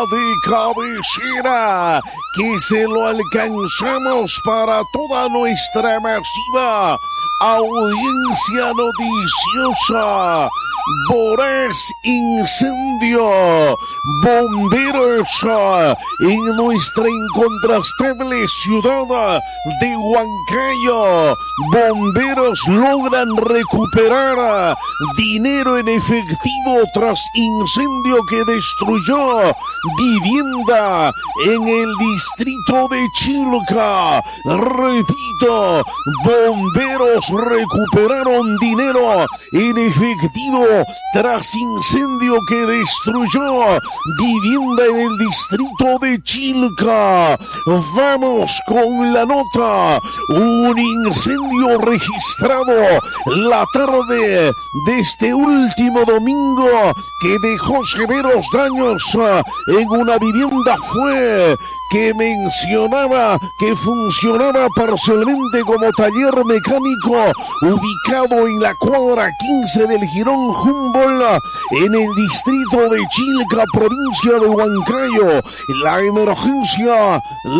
de cabecera, que se lo alcanzamos para toda nuestra masiva audiencia noticiosa. Voraz incendio, bomberos en nuestra incontrastable ciudad de Huancayo. Bomberos logran recuperar dinero en efectivo tras incendio que destruyó vivienda en el distrito de Chilca. Repito, bomberos recuperaron dinero en efectivo tras incendio que destruyó vivienda en el distrito de Chilca. Vamos con la nota. Un incendio registrado la tarde de este último domingo que dejó severos daños en una vivienda que mencionaba que funcionaba parcialmente como taller mecánico ubicado en la cuadra 15 del Jirón Humboldt en el distrito de Chilca, provincia de Huancayo. La emergencia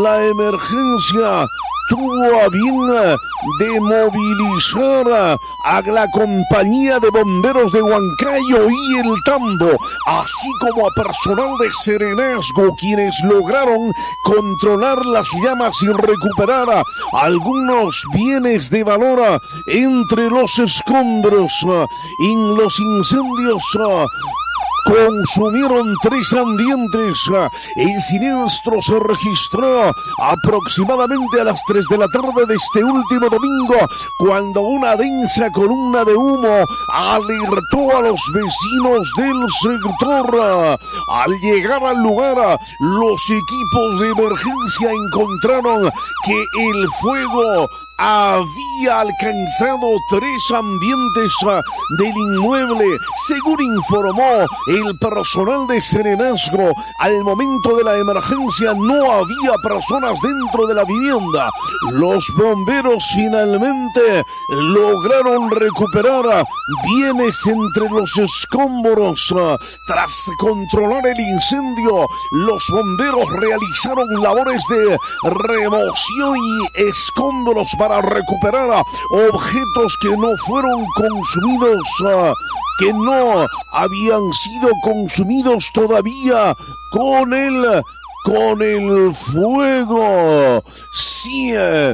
tuvo a bien de movilizar a la compañía de bomberos de Huancayo y El Tambo, así como a personal de Serenazgo, quienes lograron controlar las llamas y recuperar algunos bienes de valor entre los escombros. En los incendios consumieron 3 ambientes. El siniestro se registró aproximadamente a las 3 de la tarde de este último domingo, cuando una densa columna de humo alertó a los vecinos del sector. Al llegar al lugar, los equipos de emergencia encontraron que el fuego había alcanzado 3 ambientes del inmueble, según informó el personal de Serenazgo. Al momento de la emergencia no había personas dentro de la vivienda. Los bomberos finalmente lograron recuperar bienes entre los escombros. Tras controlar el incendio, los bomberos realizaron labores de remoción y escombros para recuperar objetos que no fueron consumidos, que no habían sido consumidos todavía con el fuego. Sí,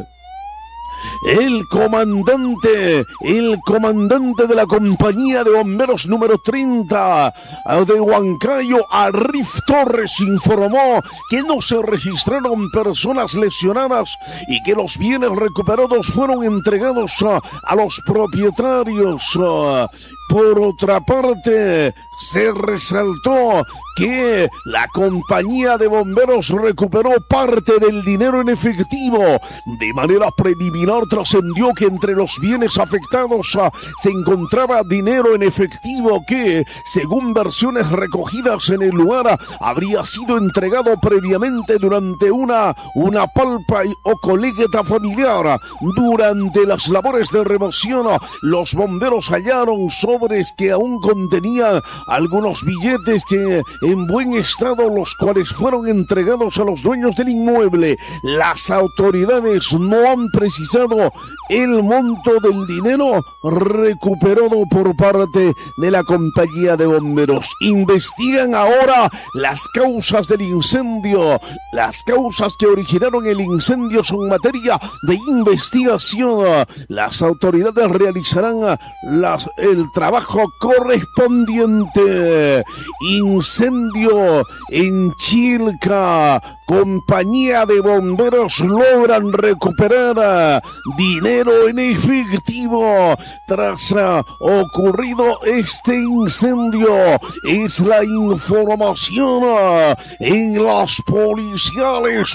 el comandante de la compañía de bomberos número 30 de Huancayo, Arif Torres, informó que no se registraron personas lesionadas y que los bienes recuperados fueron entregados a los propietarios. Por otra parte, se resaltó que la compañía de bomberos recuperó parte del dinero en efectivo. De manera preliminar trascendió que entre los bienes afectados se encontraba dinero en efectivo que, según versiones recogidas en el lugar, habría sido entregado previamente durante una palpa o colecta familiar. Durante las labores de remoción, los bomberos hallaron sobres que aún contenían algunos billetes que en buen estado, los cuales fueron entregados a los dueños del inmueble. Las autoridades no han precisado el monto del dinero recuperado por parte de la compañía de bomberos. Investigan ahora las causas del incendio. Las causas que originaron el incendio son materia de investigación. Las autoridades realizarán el trabajo correspondiente. Incendio en Chilca. Compañía de bomberos logran recuperar dinero en efectivo tras ocurrido este incendio. Es la información en las policiales.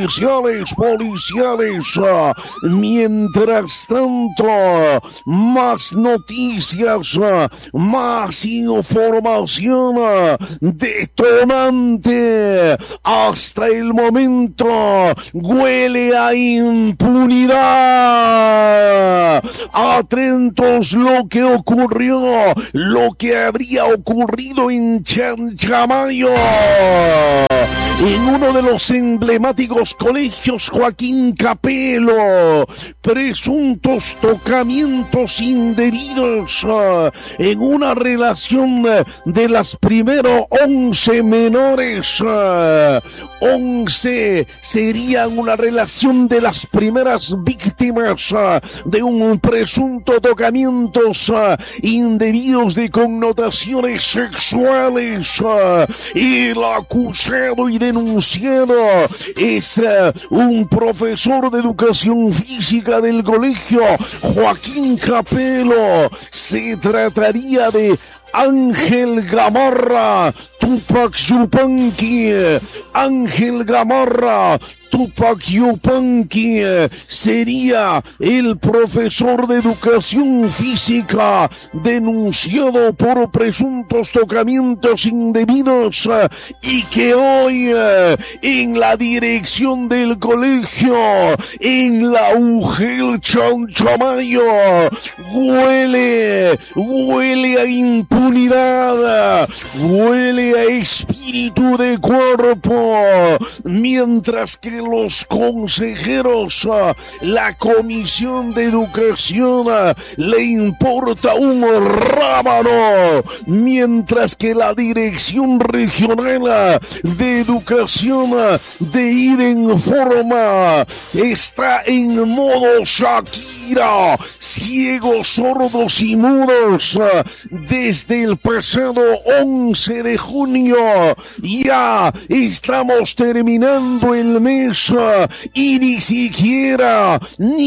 Mientras tanto, más noticias, más información. Detonante hasta el momento huele a impunidad. Atentos lo que habría ocurrido en Chanchamayo. uno de los emblemáticos colegios Joaquín Capello, presuntos tocamientos indebidos en una relación de las primeros 11 menores. 11 serían una relación de las primeras víctimas de un presunto tocamientos indebidos de connotaciones sexuales. El acusado y denunciado es un profesor de educación física del colegio Joaquín Capello. Se trataría de Ángel Gamarra Tupac Yupanqui. Ángel Gamarra Tupac Yupanqui sería el profesor de educación física denunciado por presuntos tocamientos indebidos y que hoy en la dirección del colegio, en la UGEL Chanchamayo, huele a impunidad, huele a espíritu de cuerpo, mientras que los consejeros, la Comisión de Educación le importa un rábano, mientras que la Dirección Regional de Educación de Idenforma está en modo Shakira, ciegos, sordos y mudos desde el pasado 11 de junio. Ya estamos terminando el mes y ni siquiera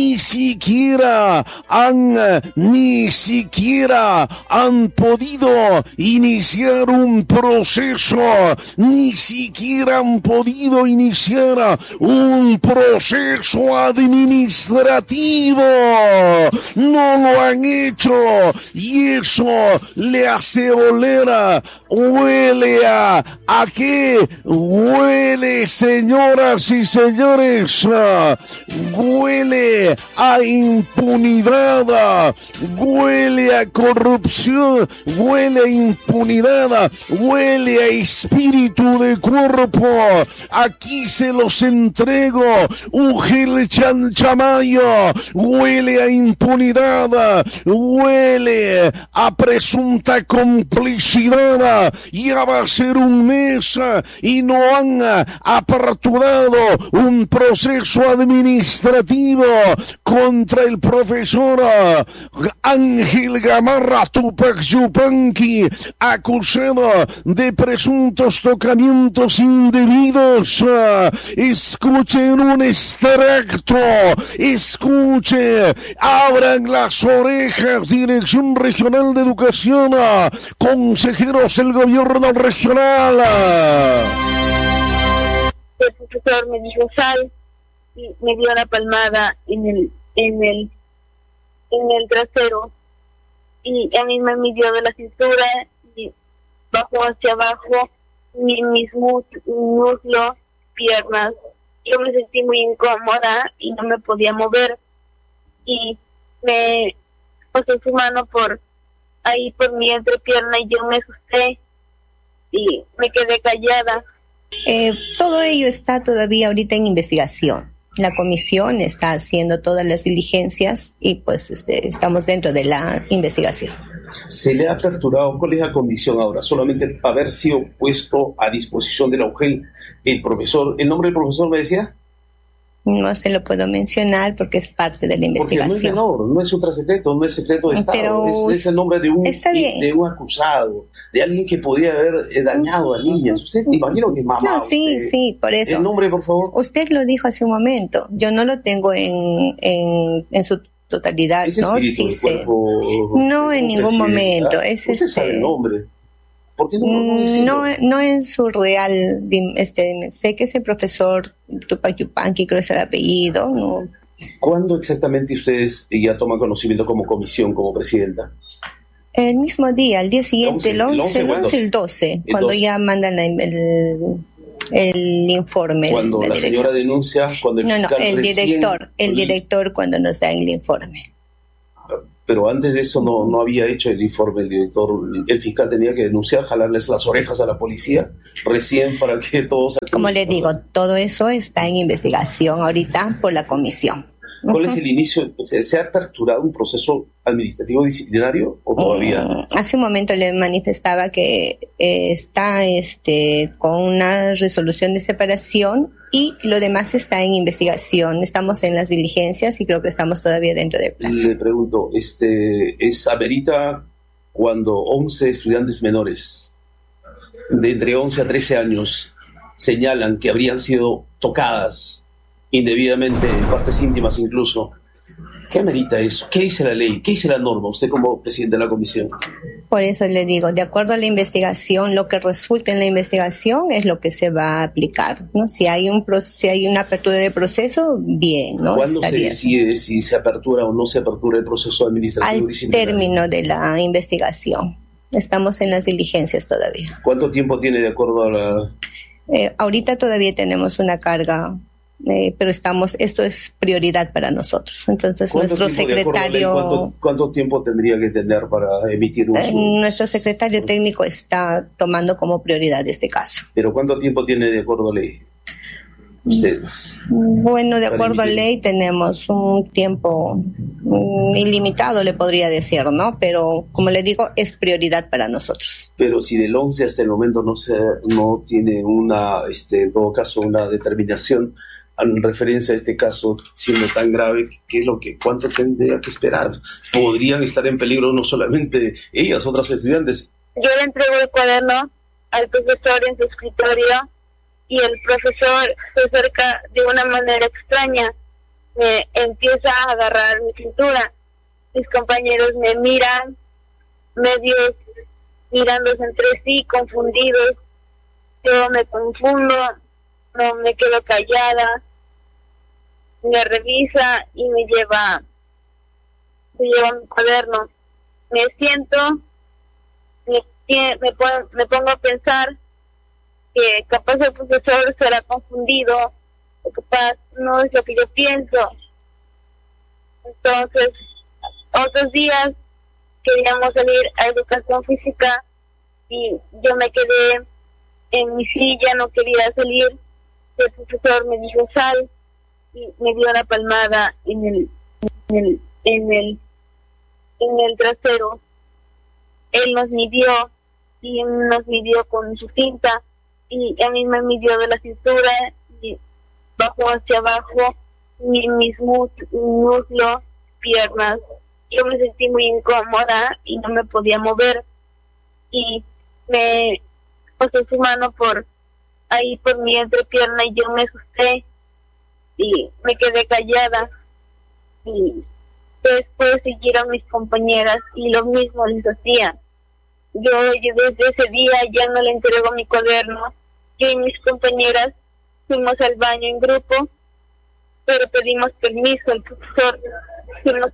han podido iniciar un proceso, ni siquiera han podido iniciar un proceso administrativo. No lo han hecho y eso le hace oler, huele a qué, huele, señoras y señores, huele a impunidad, huele a corrupción, huele a impunidad, huele a espíritu de cuerpo. Aquí se los entrego, UGEL Chanchamayo, huele a impunidad, huele a presunta complicidad. Ya va a ser un mes y no han aperturado un proceso administrativo contra el profesor Ángel Gamarra Tupac Yupanqui, acusado de presuntos tocamientos indebidos. Escuchen un extracto, escuchen, abran las orejas, Dirección Regional de Educación, consejeros del gobierno regional. El profesor me dijo sal y me dio la palmada en el trasero y a mí me midió de la cintura y bajó hacia abajo mis muslos, piernas. Yo me sentí muy incómoda y no me podía mover y me pasó su mano por mi entrepierna y yo me asusté y me quedé callada. Todo ello está todavía ahorita en investigación. La comisión está haciendo todas las diligencias y pues estamos dentro de la investigación. Se le ha aperturado, ¿cuál es la condición ahora? Solamente haber sido puesto a disposición de la UGEL el profesor. ¿El nombre del profesor me decía? No se lo puedo mencionar porque es parte de la investigación. Porque no es menor, no es ultrasecreto, no es secreto de Estado, pero es el nombre de un acusado, de alguien que podría haber dañado a niñas. Usted imagino que es mamá. No, sí, sí, por eso. El nombre, por favor. Usted lo dijo hace un momento, yo no lo tengo en su totalidad, ¿no? Sí, no, en ningún momento. Usted sabe el nombre. ¿Por qué no en su real, sé que es el profesor Tupac Yupanqui, creo que es el apellido, ¿no? ¿Cuándo exactamente ustedes ya toman conocimiento como comisión, como presidenta? El mismo día, el día siguiente, el 11, el 12, cuando 12. Ya mandan el informe. Cuando la señora denuncia, cuando el fiscal el director cuando nos da el informe. pero antes de eso no había hecho el informe el director. El fiscal tenía que denunciar, jalarles las orejas a la policía, recién para que todos... Como le digo, todo eso está en investigación ahorita por la comisión. ¿Cuál es el inicio? ¿Se ha aperturado un proceso administrativo disciplinario o todavía? Hace un momento le manifestaba que está con una resolución de separación y lo demás está en investigación. Estamos en las diligencias y creo que estamos todavía dentro del plazo. Le pregunto, ¿es amerita cuando 11 estudiantes menores de entre 11 a 13 años señalan que habrían sido tocadas indebidamente, en partes íntimas incluso? ¿Qué amerita eso? ¿Qué dice la ley? ¿Qué dice la norma? Usted como presidente de la comisión. Por eso le digo, de acuerdo a la investigación, lo que resulte en la investigación es lo que se va a aplicar, ¿no? Si hay una apertura de proceso, bien, ¿no? ¿Cuándo se decide si se apertura o no se apertura el proceso administrativo disciplinario? Al término de la investigación. Estamos en las diligencias todavía. ¿Cuánto tiempo tiene de acuerdo a la...? Ahorita todavía tenemos una carga, pero esto es prioridad para nosotros. Entonces nuestro secretario... ¿Cuánto tiempo tendría que tener para emitir un... Nuestro secretario técnico está tomando como prioridad este caso. ¿Pero cuánto tiempo tiene de acuerdo a ley ustedes? Bueno, de acuerdo a ley tenemos un tiempo ilimitado, le podría decir, ¿no? Pero como le digo, es prioridad para nosotros. Pero si del 11 hasta el momento no tiene una, en todo caso, una determinación en referencia a este caso siendo tan grave, ¿cuánto tendría que esperar? ¿Podrían estar en peligro no solamente ellas, otras estudiantes? Yo le entrego el cuaderno al profesor en su escritorio y el profesor se acerca de una manera extraña, me empieza a agarrar mi cintura. Mis compañeros me miran, medios mirándose entre sí, confundidos. Yo me confundo, no me quedo callada, me revisa y me lleva mi cuaderno. Me siento, me pongo a pensar que capaz el profesor será confundido, o capaz no es lo que yo pienso. Entonces, otros días queríamos salir a educación física y yo me quedé en mi silla, no quería salir. El profesor me dijo sal y me dio una palmada en el trasero. Él nos midió y nos midió con su cinta y a mí me midió de la cintura y bajó hacia abajo mis muslos, piernas. Yo me sentí muy incómoda y no me podía mover y me pasó su mano por mi entrepierna y yo me asusté y me quedé callada y después siguieron mis compañeras y lo mismo les hacía. Yo desde ese día ya no le entrego mi cuaderno. Yo y mis compañeras fuimos al baño en grupo, pero pedimos permiso al profesor. Fuimos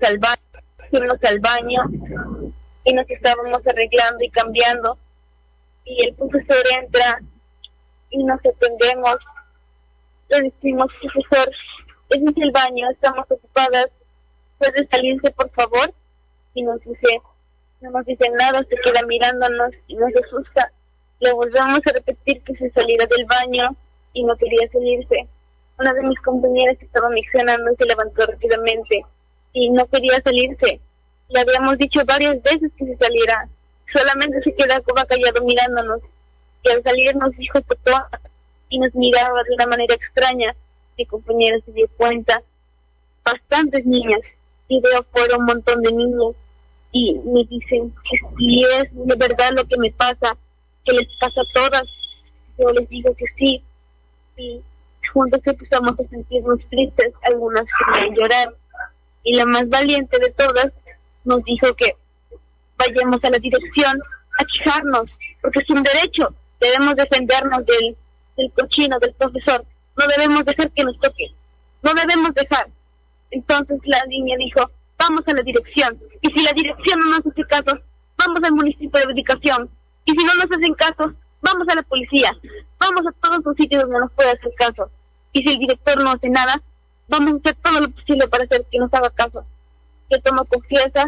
al baño y nos estábamos arreglando y cambiando y el profesor entra y nos atendemos. Le decimos, profesor, ese es el baño, estamos ocupadas, ¿puede salirse por favor? Y no nos dice nada, se queda mirándonos y nos asusta. Le volvemos a repetir que se saliera del baño y no quería salirse. Una de mis compañeras que estaba miccionando se levantó rápidamente y no quería salirse. Le habíamos dicho varias veces que se saliera, solamente se quedaba callado mirándonos y al salir nos dijo todo y nos miraba de una manera extraña. Mi compañera se dio cuenta, bastantes niñas, y veo fuera un montón de niños y me dicen que si es de verdad lo que me pasa, que les pasa a todas. Yo les digo que sí y juntos empezamos a sentirnos tristes, algunas querían llorar y la más valiente de todas nos dijo que vayamos a la dirección a quejarnos, porque es un derecho, debemos defendernos del cochino del profesor, no debemos dejar que nos toque, no debemos dejar. Entonces la niña dijo, vamos a la dirección, y si la dirección no nos hace caso, vamos al municipio de educación, y si no nos hacen caso, vamos a la policía, vamos a todos los sitios donde nos pueda hacer caso, y si el director no hace nada, vamos a hacer todo lo posible para hacer que nos haga caso. Yo tomo confianza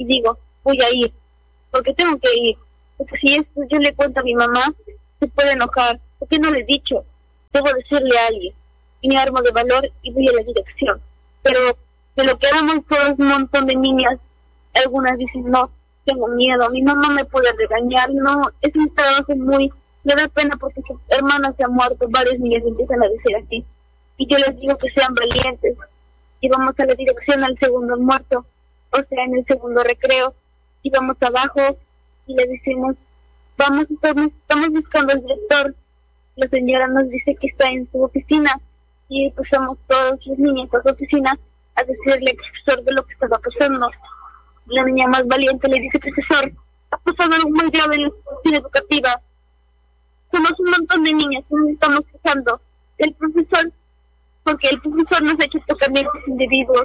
y digo, voy a ir, porque tengo que ir. Porque si esto yo le cuento a mi mamá, se puede enojar. ¿Por qué no le he dicho? Debo decirle a alguien. Y me armo de valor y voy a la dirección. Pero de lo que éramos todos un montón de niñas, algunas dicen, no, tengo miedo, mi mamá me puede regañar, no, es un trabajo muy, me da pena porque su hermana se ha muerto, varias niñas empiezan a decir así. Y yo les digo que sean valientes. Y vamos a la dirección al segundo muerto, o sea, en el segundo recreo. Y vamos abajo y le decimos, estamos buscando al director. La señora nos dice que está en su oficina y pasamos todas las niñas a su oficina a decirle al profesor de lo que estaba pasando. La niña más valiente le dice, profesor, ha pasado algo muy grave en la institución educativa. Somos un montón de niñas que nos estamos quejando del profesor, porque el profesor nos ha hecho tocamientos indebidos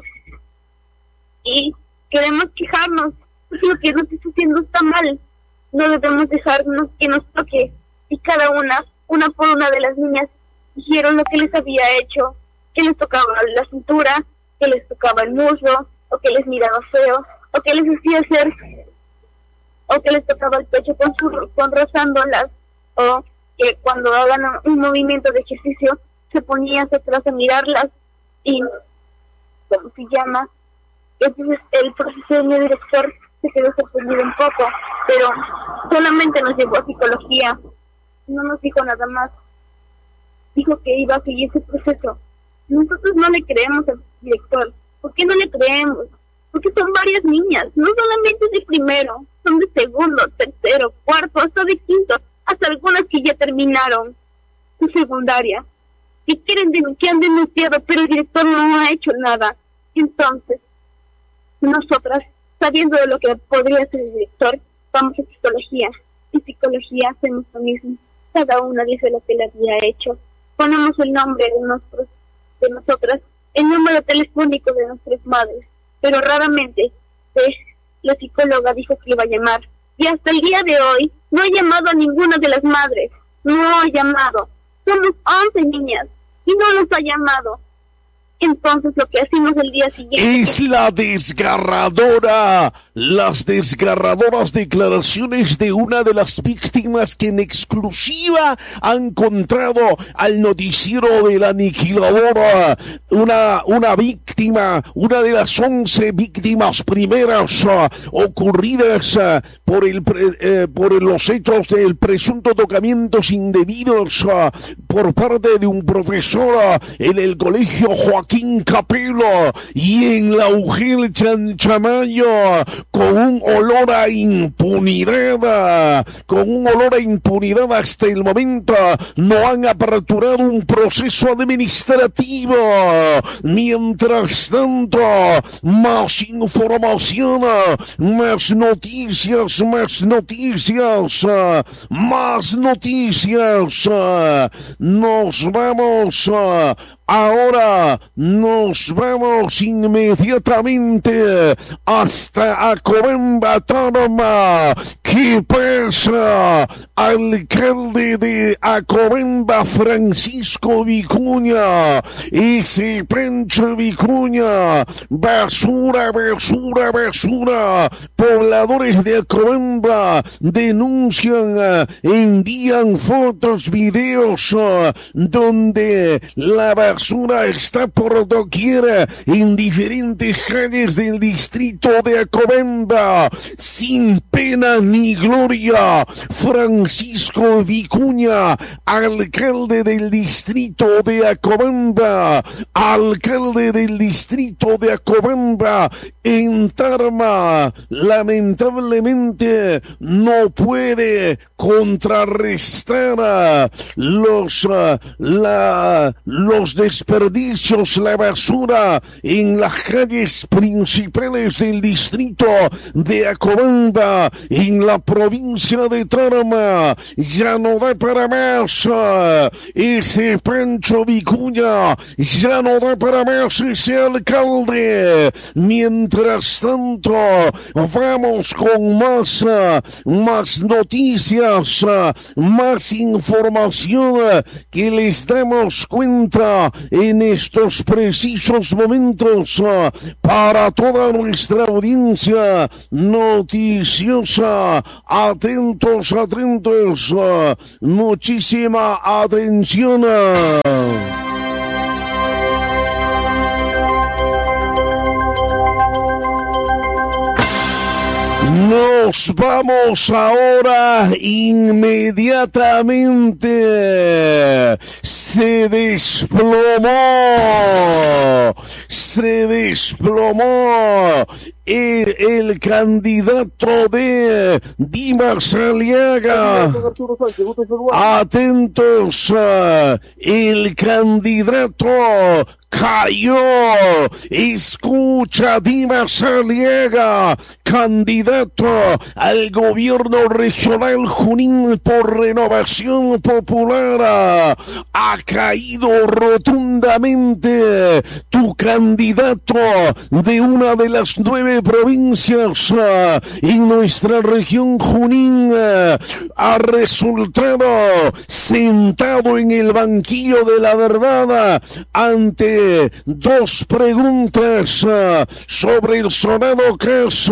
y queremos quejarnos, porque lo que nos está haciendo está mal. No debemos dejarnos que nos toque. Y cada una por una de las niñas dijeron lo que les había hecho, que les tocaba la cintura, que les tocaba el muslo, o que les miraba feo, o que les hacía hacer, o que les tocaba el pecho con rozándolas, o que cuando hagan un movimiento de ejercicio se ponía hacia atrás a mirarlas. Y ¿cómo se llama? Entonces el profesor y el director se quedó sorprendido un poco, pero solamente nos llevó a psicología, no nos dijo nada más. Dijo que iba a seguir ese proceso. Nosotros no le creemos al director. ¿Por qué no le creemos? Porque son varias niñas, no solamente de primero, son de segundo, tercero, cuarto, hasta de quinto, hasta algunas que ya terminaron su secundaria, que han denunciado, pero el director no ha hecho nada. Entonces, nosotras, sabiendo de lo que podría hacer el director, vamos a psicología, y psicología hacemos lo mismo. Cada una dice lo que le había hecho. Ponemos el nombre de nosotras, el número telefónico de nuestras madres, pero raramente la psicóloga dijo que iba a llamar. Y hasta el día de hoy no ha llamado a ninguna de las madres, no ha llamado. Somos 11 niñas y no los ha llamado. Entonces lo que hacemos el día siguiente es las desgarradoras declaraciones de una de las víctimas que en exclusiva han encontrado al noticiero de la aniquiladora, una víctima, una de las 11 víctimas primeras ocurridas por los hechos del presunto tocamientos indebidos por parte de un profesor en el colegio Joaquín Capello y en la Ugel Chanchamayo, con un olor a impunidad, hasta el momento no han aperturado un proceso administrativo. Mientras tanto, más información, más noticias. Nos vamos inmediatamente hasta Acobamba, Tarma. ¿Qué pasa? Alcalde de Acobamba, Francisco Vicuña, ese Pancho Vicuña, basura. Pobladores de Acobamba denuncian, envían fotos, videos, donde la basura está por doquier en diferentes calles del distrito de Acobamba, sin pena ni gloria. Francisco Vicuña, alcalde del distrito de Acobamba, en Tarma, lamentablemente no puede contrarrestar los desperdicios, la basura en las calles principales del distrito de Acobamba, en la provincia de Tarma. Ya no da para más ese Pancho Vicuña, ya no da para más ese alcalde. Mientras tanto, vamos con más noticias, más información que les damos cuenta en estos precisos momentos para toda nuestra audiencia noticiosa. Atentos, atentos, muchísima atención. Nos vamos ahora inmediatamente. Se desplomó el candidato de Dimas Aliaga. Atentos, el candidato cayó. Escucha, Dimas Aliaga, candidato al gobierno regional Junín por Renovación Popular. Ha caído rotundamente tu candidato de una de las 9 provincias en nuestra región Junín. Ha resultado sentado en el banquillo de la verdad ante 2 preguntas sobre el sonado caso,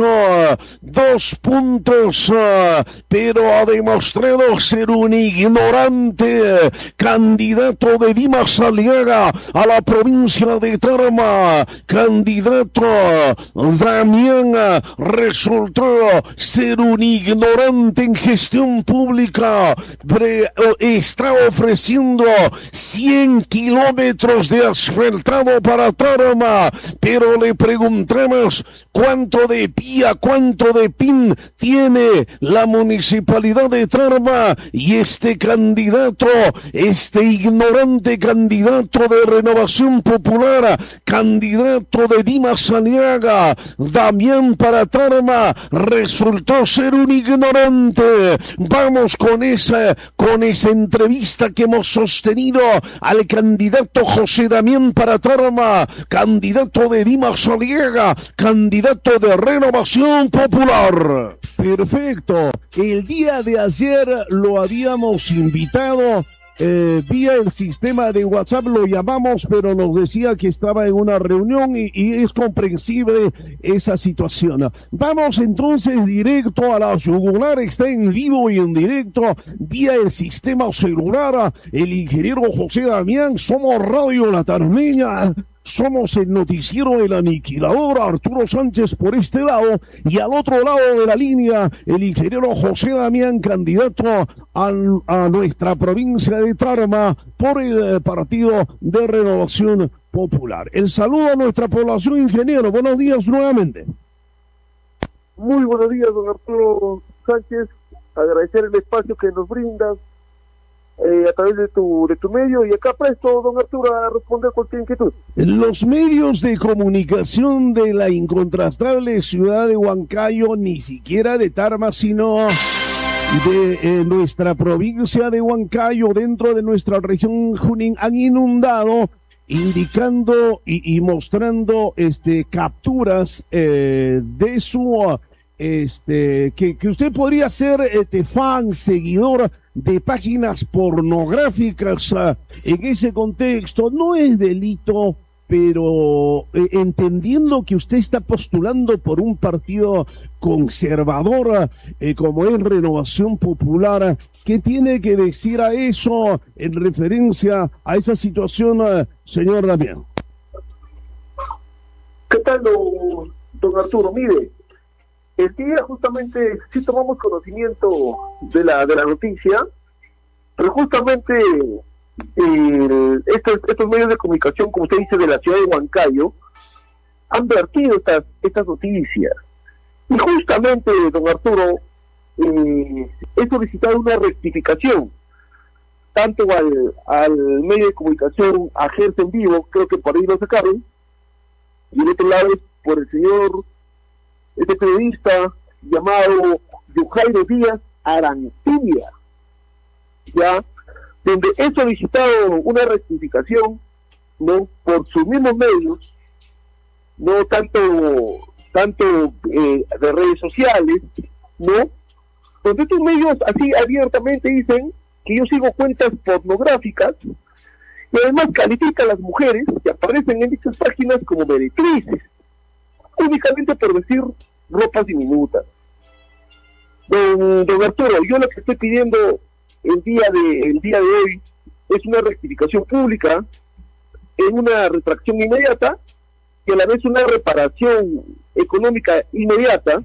2 puntos, pero ha demostrado ser un ignorante. Candidato de Dimas Aliaga a la provincia de Tarma, candidato Damián, resultó ser un ignorante en gestión pública. Está ofreciendo 100 kilómetros de asfaltado para Tarma, pero le preguntamos cuánto de PIA, cuánto de PIN tiene la municipalidad de Tarma, y este candidato, este ignorante candidato de Renovación Popular, candidato de Dimas Aliaga, Damián para Tarma, resultó ser un ignorante. Vamos con esa entrevista que hemos sostenido al candidato José Damián para Tarma, candidato de Dimas Aliaga, candidato de Renovación Popular. Perfecto. El día de ayer lo habíamos invitado. Vía el sistema de WhatsApp lo llamamos, pero nos decía que estaba en una reunión y es comprensible esa situación. Vamos entonces directo a la yugular. Está en vivo y en directo vía el sistema celular el ingeniero José Damián. Somos Radio La Tarmeña. Somos el noticiero El Aniquilador, Arturo Sánchez por este lado, y al otro lado de la línea el ingeniero José Damián, candidato a nuestra provincia de Tarma por el Partido de Renovación Popular. El saludo a nuestra población, ingeniero. Buenos días nuevamente. Muy buenos días, don Arturo Sánchez. Agradecer el espacio que nos brindas a través de tu medio, y acá presto, don Arturo, a responder cualquier inquietud. Los medios de comunicación de la incontrastable ciudad de Huancayo, ni siquiera de Tarma, sino de nuestra provincia de Huancayo, dentro de nuestra región Junín, han inundado indicando y mostrando capturas de su que usted podría ser fan, seguidor de páginas pornográficas. En ese contexto no es delito, pero entendiendo que usted está postulando por un partido conservador como es Renovación Popular, ¿qué tiene que decir a eso en referencia a esa situación, señor Damián? ¿Qué tal, don Arturo? Mire, el día justamente sí tomamos conocimiento de la noticia, pero justamente estos medios de comunicación, como usted dice, de la ciudad de Huancayo, han vertido estas noticias. Y justamente, don Arturo, he solicitado una rectificación, tanto al medio de comunicación Ajerce en Vivo, creo que por ahí lo sacaron, y el otro lado por el señor, este periodista llamado Yujairo Díaz Arantilia, ya, donde he solicitado una rectificación, no, por sus mismos medios, no tanto de redes sociales, no, donde estos medios así abiertamente dicen que yo sigo cuentas pornográficas y además califica a las mujeres que aparecen en dichas páginas como meretrices, únicamente por decir ropas diminutas. Don Arturo, yo lo que estoy pidiendo el día de hoy es una rectificación pública, es una retracción inmediata y a la vez una reparación económica inmediata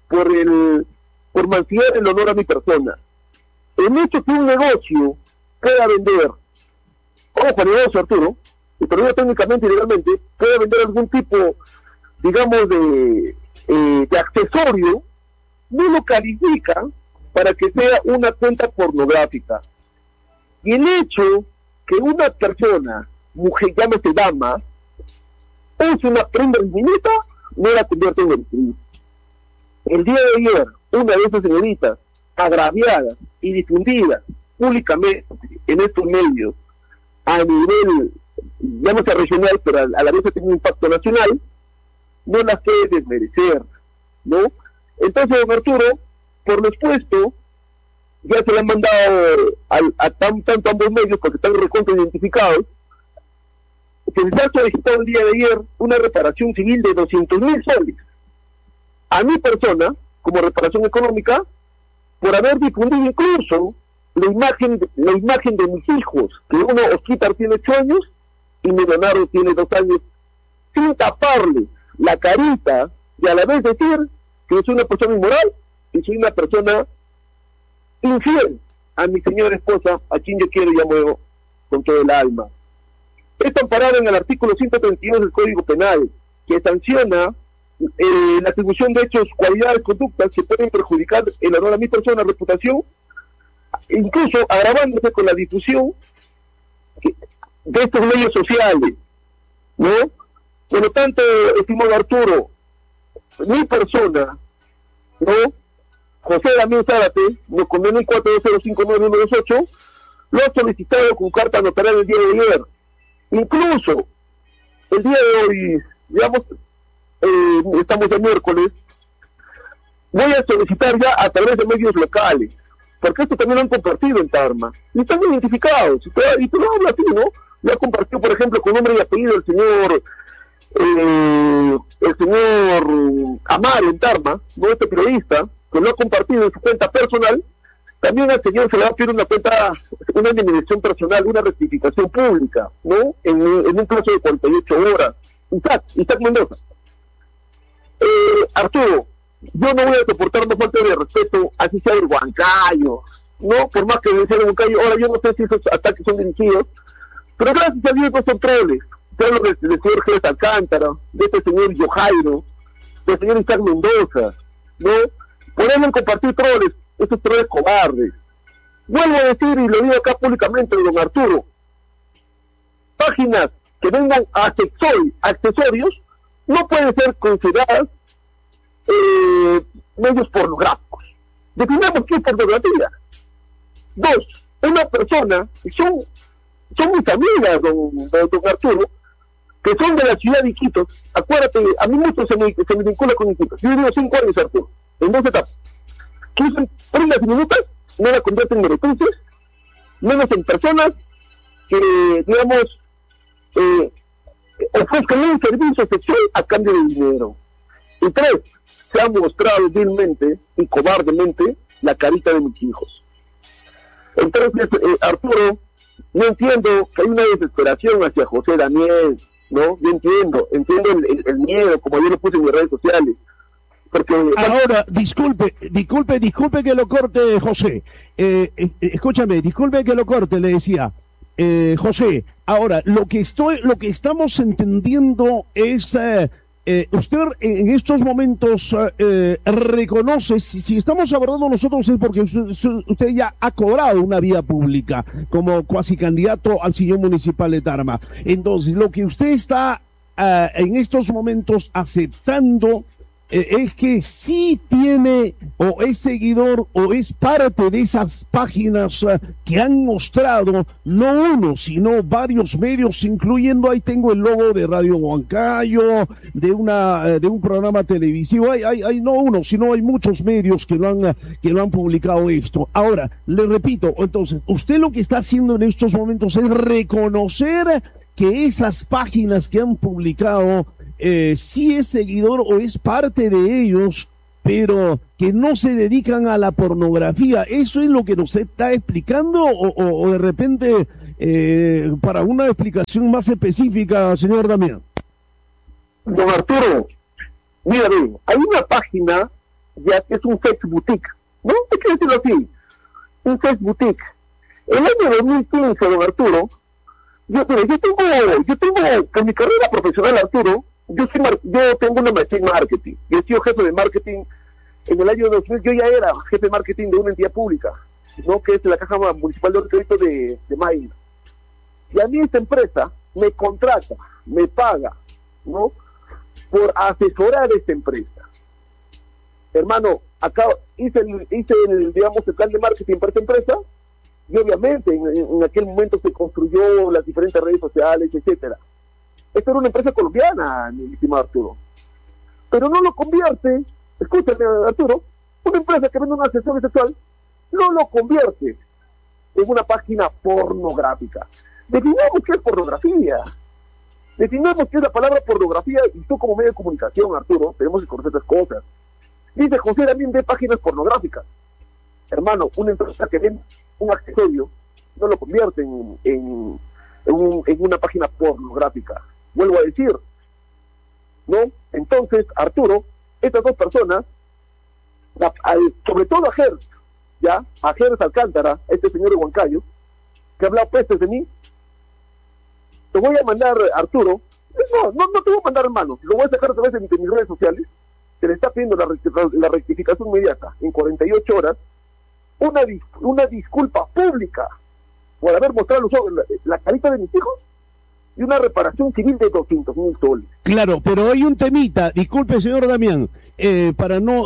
por mancillar el honor a mi persona. El hecho que un negocio pueda vender, ojo, negocio, Arturo, pero no técnicamente y legalmente, pueda vender algún tipo, digamos, de accesorio, no lo califica para que sea una cuenta pornográfica. Y el hecho que una persona, mujer, llámese dama, use una prenda diminuta, no la convierte en meretriz. El día de ayer, una de esas señoritas, agraviadas y difundidas públicamente en estos medios, a nivel, llámese regional, pero a la vez tiene un impacto nacional, no las puede desmerecer, ¿no? Entonces, don Arturo, por lo expuesto, ya se le han mandado tanto ambos medios, porque están recontra identificados, que se ha solicitado el día de ayer una reparación civil de 200,000 soles a mi persona, como reparación económica, por haber difundido incluso la imagen de mis hijos, que uno, Osquitar, tiene 8 años y mi Leonardo tiene 2 años, sin taparle la carita y a la vez decir que soy una persona inmoral y soy una persona infiel a mi señora esposa, a quien yo quiero y amo con todo el alma. Esto amparado en el artículo 132 del Código Penal, que sanciona la atribución de hechos, cualidades, conductas que pueden perjudicar el honor a mi persona, reputación, incluso agravándose con la difusión de estos medios sociales, ¿no? Por lo tanto, estimado Arturo, mi persona, ¿no? José Damián Zárate, me conviene el 4205928, lo ha solicitado con carta notarial el día de ayer. Incluso, el día de hoy, digamos, estamos de miércoles, voy a solicitar ya a través de medios locales, porque esto también lo han compartido en Tarma, y están identificados, y tú lo hablas así, ¿no? Lo ha compartido, por ejemplo, con nombre y apellido el señor Amaro en Tarma, ¿no? Este periodista, que lo ha compartido en su cuenta personal. También al señor se le va a pedir una indemnización personal, una rectificación pública, ¿no? En un plazo de 48 horas. Isaac Mendoza. Arturo, yo no voy a soportar más falta de respeto, así sea el Huancayo, ¿no? Por más que sea el Huancayo, ahora yo no sé si esos ataques son dirigidos, pero gracias a Dios no son troles. Te hablo del señor Jerez Alcántara, de este señor Yojairo, del señor Isaac Mendoza, ¿no? Podemos compartir troles, esos troles cobardes. Vuelvo a decir, y lo digo acá públicamente, don Arturo, páginas que vengan accesorios no pueden ser consideradas medios pornográficos. Definamos qué es pornografía. 2, una persona, son mis amigas, don Arturo, que son de la ciudad de Iquitos. Acuérdate, a mí mucho se me vincula con Iquitos. Yo vivo 5 años, Arturo, en 2 etapas. Que usan prendas diminutas, no la convierten en meretrices, menos en personas que, digamos, ofrezcan un servicio sexual a cambio de dinero. Y 3, se ha mostrado vilmente y cobardemente la carita de mis hijos. Entonces, Arturo, yo entiendo que hay una desesperación hacia José Daniel, ¿no? Yo entiendo el miedo, como yo lo puse en mis redes sociales. Porque ahora, disculpe que lo corte, José. Escúchame, disculpe que lo corte, le decía. José, ahora, lo que estamos entendiendo es, usted en estos momentos reconoce, si estamos abordando nosotros es porque usted ya ha cobrado una vía pública como cuasi candidato al sillón municipal de Tarma. Entonces, lo que usted está en estos momentos aceptando es que sí tiene o es seguidor o es parte de esas páginas que han mostrado no uno sino varios medios, incluyendo, ahí tengo el logo de Radio Huancayo, de un programa televisivo, hay no uno sino hay muchos medios que lo han publicado esto. Ahora le repito, entonces usted lo que está haciendo en estos momentos es reconocer que esas páginas que han publicado sí es seguidor o es parte de ellos, pero que no se dedican a la pornografía. ¿Eso es lo que nos está explicando o de repente para una explicación más específica, señor Damián? Don Arturo, mira bien, hay una página ya que es un sex boutique, ¿no? Hay que decirlo así, un sex boutique. El año 2015, don Arturo, yo tengo en mi carrera profesional, Arturo, yo tengo una maestría en marketing. Yo he sido jefe de marketing en el año 2000. Yo ya era jefe de marketing de una entidad pública, ¿no? Que es la Caja Municipal de Crédito de Maíz. Y a mí esta empresa me contrata, me paga, ¿no? Por asesorar a esta empresa. Hermano, acá hice el plan de marketing para esta empresa, y obviamente en aquel momento se construyó las diferentes redes sociales, etcétera. Esta era una empresa colombiana, mi estimado Arturo. Pero no lo convierte, escúchame, Arturo, una empresa que vende una asesor sexual, no lo convierte en una página pornográfica. Definamos qué es pornografía. Definamos qué es la palabra pornografía, y tú como medio de comunicación, Arturo, tenemos que conocer estas cosas. Dice José también de páginas pornográficas. Hermano, una empresa que vende un accesorio no lo convierte en una página pornográfica. Vuelvo a decir, ¿no? Entonces, Arturo, estas dos personas, sobre todo a Gers Alcántara, este señor de Huancayo, que ha hablado pestes de mí, te voy a mandar, Arturo, no te voy a mandar, hermano, lo voy a sacar a través de mis redes sociales, se le está pidiendo la rectificación inmediata, en 48 horas, una disculpa pública por haber mostrado la carita de mis hijos, y una reparación civil de 200.000 soles. Claro, pero hay un temita, disculpe señor Damián, para no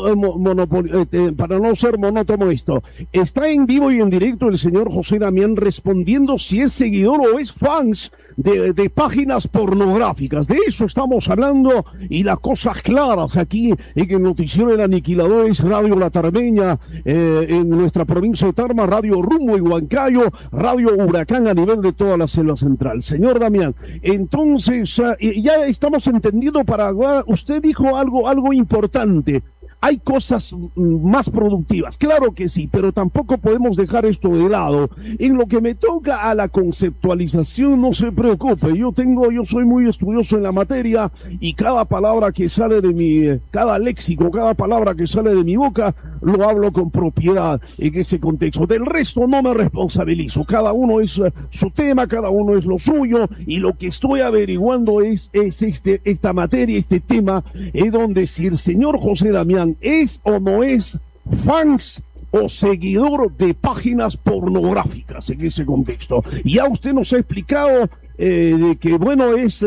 ser monótono esto. Está en vivo y en directo el señor José Damián respondiendo si es seguidor o es fans de páginas pornográficas. De eso estamos hablando, y las cosas claras aquí en el noticiero del aniquilador es Radio La Tarmeña, en nuestra provincia de Tarma, Radio Rumbo y Huancayo, Radio Huracán a nivel de toda la selva central. Señor Damián, entonces ya estamos entendiendo. Usted dijo algo importante. Hay cosas más productivas, claro que sí, pero tampoco podemos dejar esto de lado. En lo que me toca a la conceptualización, no se preocupe, yo soy muy estudioso en la materia, y cada palabra que sale cada léxico, cada palabra que sale de mi boca, lo hablo con propiedad en ese contexto. Del resto no me responsabilizo, cada uno es su tema, cada uno es lo suyo, y lo que estoy averiguando es esta materia, este tema, es donde si el señor José Damián es o no es fans o seguidor de páginas pornográficas en ese contexto. Ya usted nos ha explicado de que, bueno,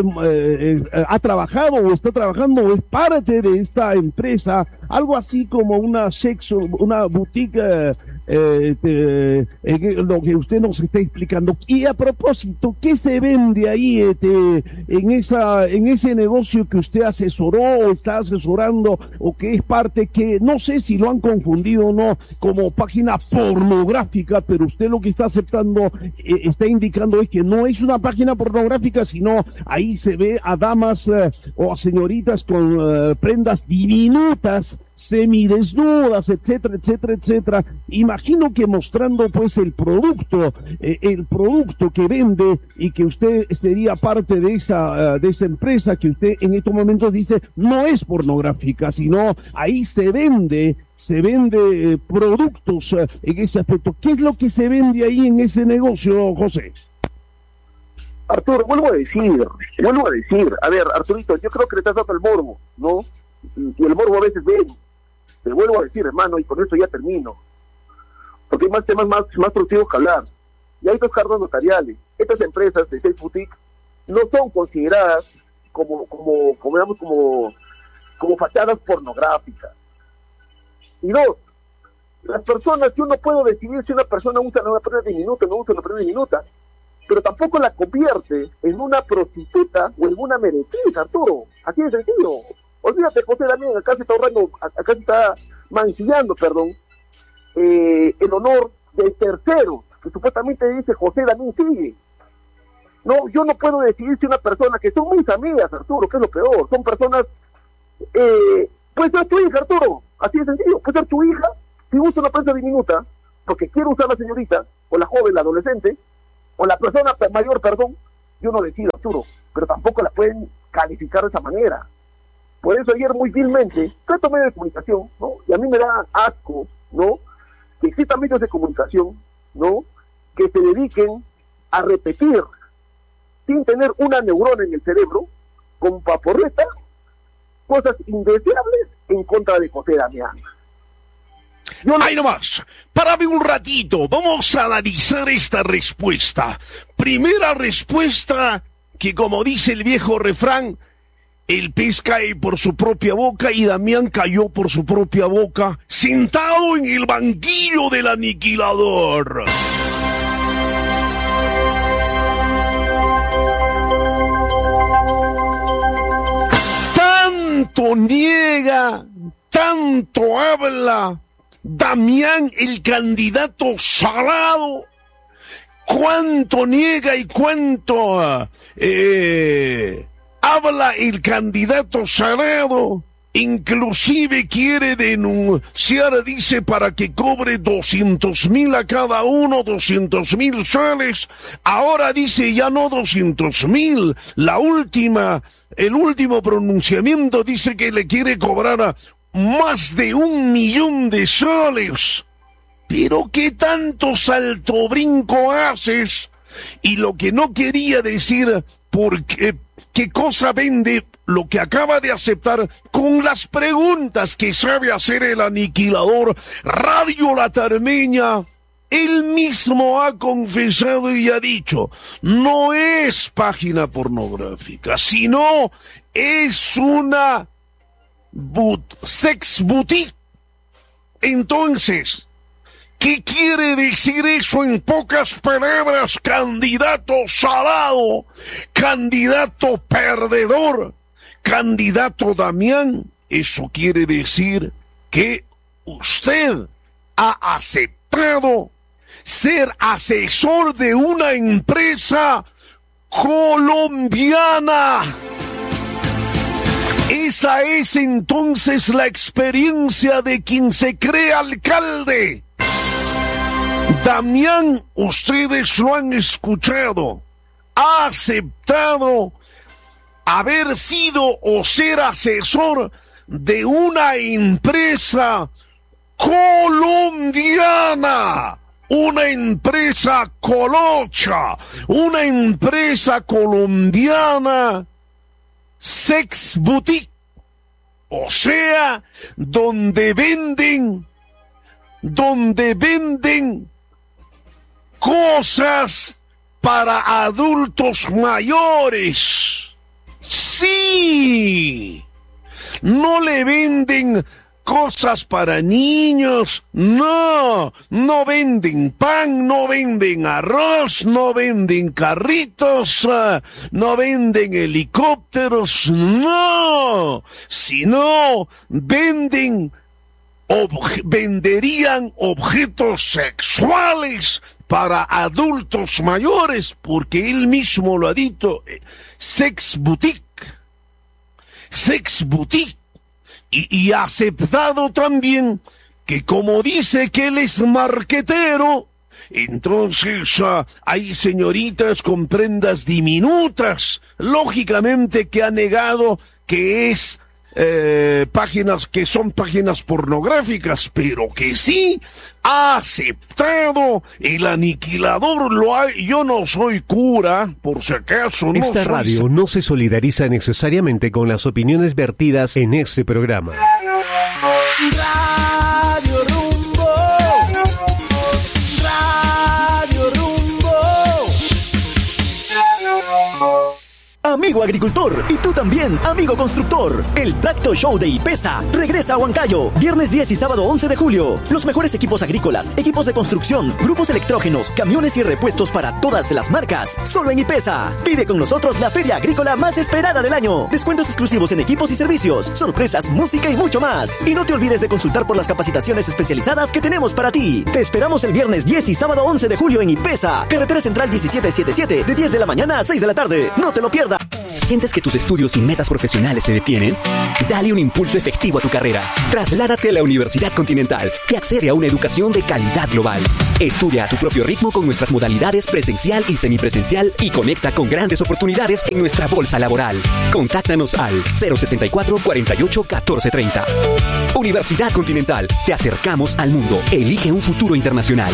ha trabajado o está trabajando o es parte de esta empresa, algo así como una boutique, lo que usted nos está explicando. Y a propósito, ¿qué se vende ahí en ese negocio que usted asesoró o está asesorando, o que es parte, que no sé si lo han confundido o no como página pornográfica, pero usted lo que está aceptando, está indicando es que no es una página pornográfica, sino ahí se ve a damas o a señoritas con prendas diminutas, semidesnudas, etcétera, etcétera, etcétera. Imagino que mostrando pues el producto que vende, y que usted sería parte de esa empresa que usted en estos momentos dice no es pornográfica, sino ahí se vende productos en ese aspecto. ¿Qué es lo que se vende ahí en ese negocio, José? Arturo, vuelvo a decir, a ver, Arturito, yo creo que le estás dando el morbo, ¿no? Y el morbo a veces ven. Te vuelvo a decir, hermano, y con esto ya termino, porque hay más temas más productivos que hablar. Y hay dos cargos notariales. Estas empresas de sex boutique no son consideradas como como fachadas pornográficas. Y dos, las personas, yo no puedo decidir si una persona usa una prenda diminuta o no usa una prenda diminuta, pero tampoco la convierte en una prostituta o en una meretriz, Arturo. Así de sencillo. Olvídate, José Damián, acá se está mancillando, el honor de terceros, que supuestamente dice José Damián sigue. No, yo no puedo decidir si una persona, que son mis amigas, Arturo, que es lo peor, son personas, puede ser tu hija, Arturo, así de sencillo, puede ser tu hija, si usa una prenda diminuta, porque quiere usar la señorita, o la joven, la adolescente, o la persona mayor, yo no decido, Arturo, pero tampoco la pueden calificar de esa manera. Por eso ayer muy vilmente, tanto medio de comunicación, ¿no? Y a mí me da asco, ¿no?, que existan medios de comunicación, ¿no?, que se dediquen a repetir, sin tener una neurona en el cerebro, con paporreta, cosas indeseables en contra de José Damián. Ahí nomás, párame un ratito, vamos a analizar esta respuesta. Primera respuesta, que como dice el viejo refrán, el pez cae por su propia boca y Damián cayó por su propia boca, sentado en el banquillo del aniquilador. Tanto niega, tanto habla Damián, el candidato salado, cuánto niega y cuánto habla el candidato salado, inclusive quiere denunciar, dice, para que cobre 200,000 a cada uno, 200,000 soles, ahora dice ya no 200,000, el último pronunciamiento dice que le quiere cobrar a más de 1,000,000 de soles. Pero ¿qué tanto salto brinco haces? Y lo que no quería decir, porque qué cosa vende lo que acaba de aceptar con las preguntas que sabe hacer el aniquilador, Radio La Tarmeña. Él mismo ha confesado y ha dicho, no es página pornográfica, sino es una sex boutique. Entonces, ¿qué quiere decir eso en pocas palabras, candidato salado, candidato perdedor, candidato Damián? Eso quiere decir que usted ha aceptado ser asesor de una empresa colombiana. Esa es entonces la experiencia de quien se cree alcalde. Damián, ustedes lo han escuchado, ha aceptado haber sido o ser asesor de una empresa colombiana, una empresa colocha, una empresa colombiana, sex boutique, o sea, donde venden cosas para adultos mayores. Sí, no le venden cosas para niños, no venden pan, no venden arroz, no venden carritos, no venden helicópteros, no, sino venderían objetos sexuales para adultos mayores, porque él mismo lo ha dicho, sex boutique, y ha aceptado también que como dice que él es marquetero, entonces hay señoritas con prendas diminutas, lógicamente que ha negado que es páginas que son páginas pornográficas, pero que sí ha aceptado el aniquilador. Yo no soy cura, por si acaso. Esta radio no se solidariza necesariamente con las opiniones vertidas en este programa. Radio Rumbo, Radio Rumbo. Amigo agricultor, y tú también, amigo constructor. El Tracto Show de IPESA regresa a Huancayo, viernes 10 y sábado 11 de julio. Los mejores equipos agrícolas, equipos de construcción, grupos electrógenos, camiones y repuestos para todas las marcas. Solo en IPESA. Vive con nosotros la feria agrícola más esperada del año. Descuentos exclusivos en equipos y servicios, sorpresas, música y mucho más. Y no te olvides de consultar por las capacitaciones especializadas que tenemos para ti. Te esperamos el viernes 10 y sábado 11 de julio en IPESA, carretera central 1777, de 10 de la mañana a 6 de la tarde. No te lo pierdas. ¿Sientes que tus estudios y metas profesionales se detienen? Dale un impulso efectivo a tu carrera. Trasládate a la Universidad Continental, que accede a una educación de calidad global. Estudia a tu propio ritmo con nuestras modalidades presencial y semipresencial y conecta con grandes oportunidades en nuestra bolsa laboral. Contáctanos al 064 48 14 30. Universidad Continental, te acercamos al mundo. Elige un futuro internacional.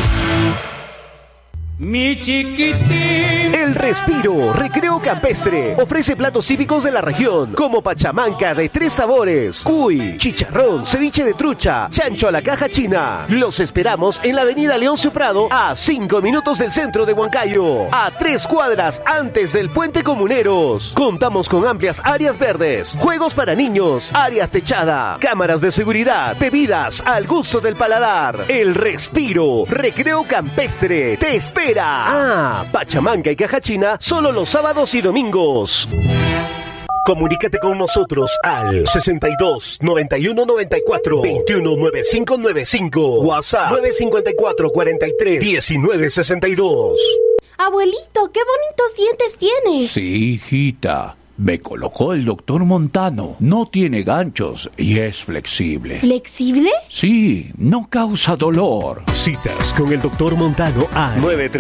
Mi chiquitín. El Respiro Recreo Campestre ofrece platos típicos de la región, como pachamanca de 3 sabores, cuy, chicharrón, ceviche de trucha, chancho a la caja china. Los esperamos en la avenida Leoncio Prado, a 5 minutos del centro de Huancayo, a 3 cuadras antes del Puente Comuneros. Contamos con amplias áreas verdes, juegos para niños, áreas techada, cámaras de seguridad, bebidas al gusto del paladar. El Respiro Recreo Campestre te espera. Pachamanca y caja china solo los sábados y domingos. Comunícate con nosotros al 62 91 94 21 95 95. WhatsApp 954 43 19 62. Abuelito, qué bonitos dientes tienes. Sí, hijita. Me colocó el doctor Montano. No tiene ganchos y es flexible. ¿Flexible? Sí, no causa dolor. Citas con el doctor Montano al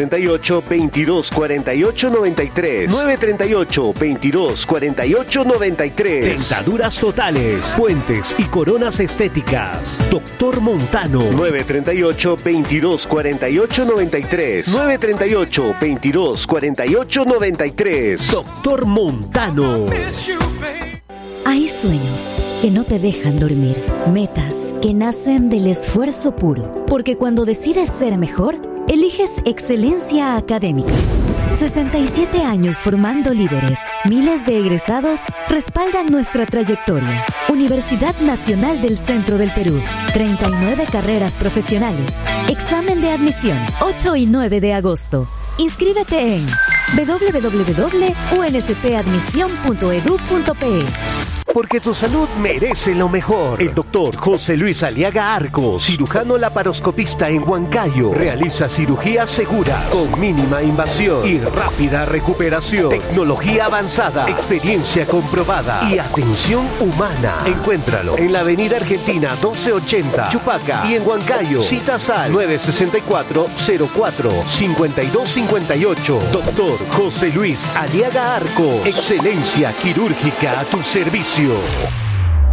938-2248-93. 938-2248-93. Dentaduras totales, puentes y coronas estéticas. Doctor Montano. 938-2248-93. 938-2248-93. Doctor Montano. Hay sueños que no te dejan dormir, metas que nacen del esfuerzo puro, porque cuando decides ser mejor, eliges excelencia académica. 67 años formando líderes, miles de egresados respaldan nuestra trayectoria. Universidad Nacional del Centro del Perú, 39 carreras profesionales. Examen de admisión, 8 y 9 de agosto. Inscríbete en www.unspadmisión.edu.pe. Porque tu salud merece lo mejor. El doctor José Luis Aliaga Arcos, cirujano laparoscopista en Huancayo, realiza cirugías seguras, con mínima invasión y rápida recuperación. Tecnología avanzada, experiencia comprobada y atención humana. Encuéntralo en la avenida Argentina 1280, Chupaca, y en Huancayo. Citas al 964-04-5258. Doctor José Luis Aliaga Arcos, excelencia quirúrgica a tu servicio.